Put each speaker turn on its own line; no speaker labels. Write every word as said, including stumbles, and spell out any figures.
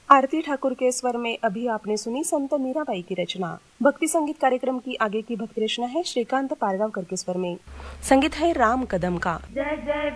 आरती ठाकुर के स्वर में अभी आपने सुनी संत मीराबाई की रचना। भक्ति संगीत कार्यक्रम की आगे की भक्ति रचना है श्रीकांत पारगांवकर के स्वर में। संगीत है राम कदम का।
जय जय